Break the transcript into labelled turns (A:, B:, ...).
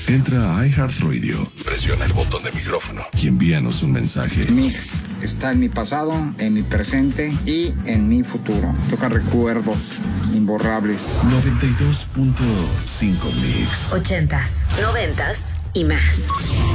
A: Entra a iHeartRadio, presiona el botón de micrófono y envíanos un mensaje.
B: Mix está en mi pasado, en mi presente y en mi futuro. Toca recuerdos imborrables.
A: 92.5 Mix.
C: 80s, 90s y más.